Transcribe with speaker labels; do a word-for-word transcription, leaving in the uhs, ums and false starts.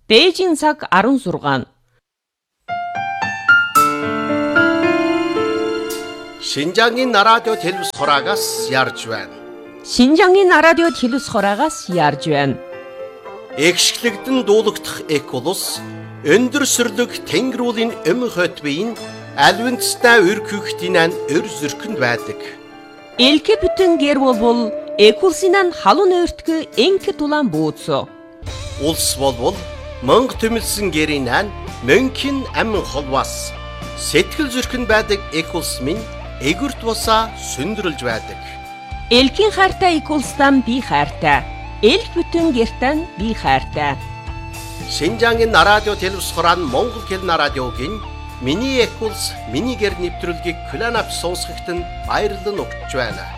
Speaker 1: Дээжийн цаг арван зургаан.
Speaker 2: Шинжаангийн радио телевиз хураагаас ярьж байна.
Speaker 1: Шинжаангийн радио телевиз хураагаас ярьж байна.
Speaker 2: Экшглэгдэн дуулагдах Эколус өндөр сүрлэг тэнгэрүүлийн эм хот биеийн альвинцтай өркүхтинэн өр зүрхэнд байдаг.
Speaker 1: Элке бүтэн гэр бол Экулсинан халуун өртгө энке тулан бууцо.
Speaker 2: Улс болбол Монг төмөлсөн гэрийнэн мөнхийн амин холвас сэтгэл зүрхэнд байдаг Экулс минь эгүрт бусаа сүндрэлж байдаг.
Speaker 1: Элкийн хайртай Экулстан би хайртай. Элк бүтэн гертан би хайртай.
Speaker 2: Шинжаангийн радио телевиз хураан Монгол хэлний радиогийн Миний Экулс миний гэр нэвтрүүлгийг Кланап сонсоход нь баярлан өгч байна.